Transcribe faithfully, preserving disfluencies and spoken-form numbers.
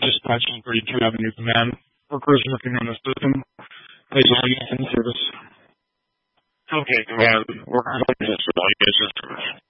dispatch on thirty-two Avenue Command. Workers working on the system. Please all units in service. Okay, Command. Workers on the system. All units in service.